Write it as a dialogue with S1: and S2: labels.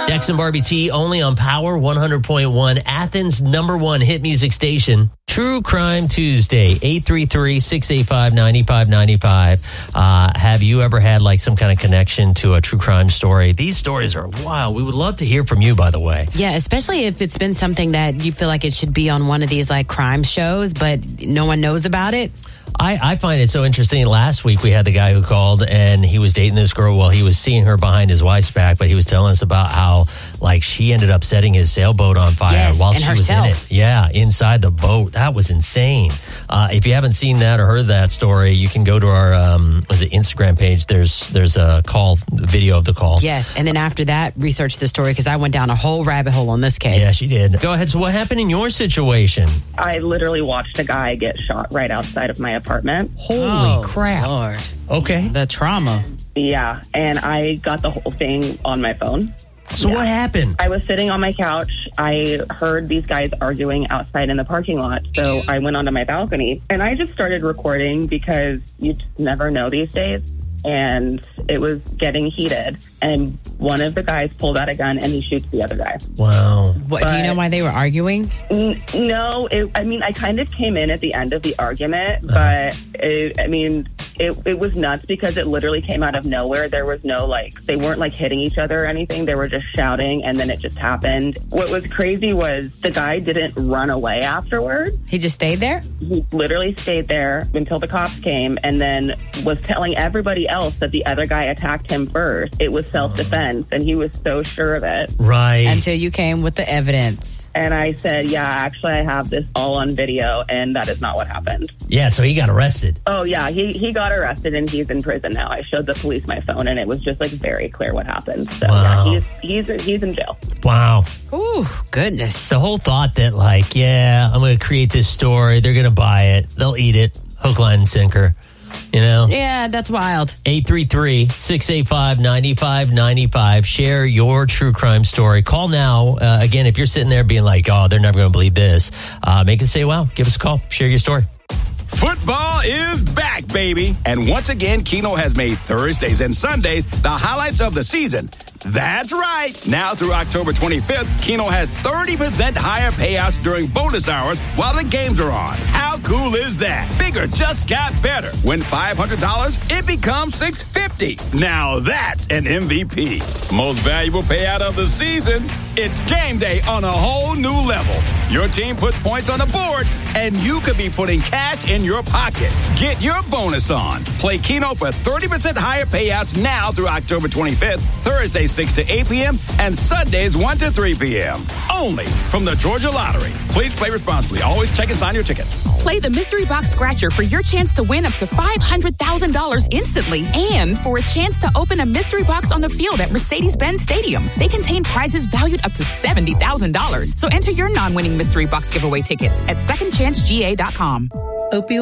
S1: Dex and Barbie T only on Power 100.1, Athens' #1 hit music station. True Crime Tuesday, 833-685-9595. Have you ever had like some kind of connection to a true crime story? These stories are wild. We would love to hear from you, by the way.
S2: Yeah, especially if it's been something that you feel like it should be on one of these like crime shows, but no one knows about it.
S1: I find it so interesting. Last week, we had the guy who called, and he was dating this girl. Well, he was seeing her behind his wife's back, but he was telling us about how, like, she ended up setting his sailboat on fire while she was in it. Yeah, inside the boat. That was insane. If you haven't seen that or heard that story, you can go to our Instagram page. There's a video of the call.
S2: Yes, and then after that, research the story, because I went down a whole rabbit hole on this case.
S1: Yeah, she did. Go ahead. So what happened in your situation?
S3: I literally watched a guy get shot right outside of my apartment.
S1: Holy crap.
S4: Lord.
S1: Okay.
S4: The trauma.
S3: Yeah, and I got the whole thing on my phone.
S1: So what happened?
S3: I was sitting on my couch. I heard these guys arguing outside in the parking lot. So I went onto my balcony and I just started recording because you just never know these days. And it was getting heated. And one of the guys pulled out a gun and he shoots the other guy.
S1: Wow.
S2: Do you know why they were arguing?
S3: No. I kind of came in at the end of the argument, but it was nuts because it literally came out of nowhere. There was no, they weren't hitting each other or anything. They were just shouting and then it just happened. What was crazy was the guy didn't run away afterward.
S2: He just stayed there?
S3: He literally stayed there until the cops came and then was telling everybody else that the other guy attacked him first. It was self-defense and he was so sure of it.
S1: Right.
S2: Until you came with the evidence.
S3: And I said, yeah, actually I have this all on video and that is not what happened.
S1: Yeah, so he got arrested.
S3: Oh yeah, he got arrested and he's in prison now. I showed the police my phone and it was just very clear what happened. So yeah, he's in jail.
S1: Wow.
S2: Ooh, goodness.
S1: The whole thought that I'm going to create this story, they're going to buy it, they'll eat it, hook, line, and sinker. You know?
S2: Yeah, that's wild.
S1: 833-685-9595. Share your true crime story. Call now. Again, if you're sitting there being like, oh, they're never going to believe this, make us say, wow, give us a call. Share your story.
S5: Football is back, baby. And once again, Keno has made Thursdays and Sundays the highlights of the season. That's right. Now through October 25th, Keno has 30% higher payouts during bonus hours while the games are on. How cool is that? Bigger just got better. Win $500, it becomes $650. Now that's an MVP. Most valuable payout of the season. It's game day on a whole new level. Your team puts points on the board, and you could be putting cash in your pocket. Get your bonus on. Play Keno for 30% higher payouts now through October 25th, Thursday 6 to 8 p.m., and Sundays 1 to 3 p.m. Only from the Georgia Lottery. Please play responsibly. Always check and sign your ticket.
S6: Play the Mystery Box Scratcher for your chance to win up to $500,000 instantly and for a chance to open a mystery box on the field at Mercedes-Benz Stadium. They contain prizes valued up to $70,000. So enter your non-winning Mystery Box giveaway tickets at secondchancega.com.
S7: Opioid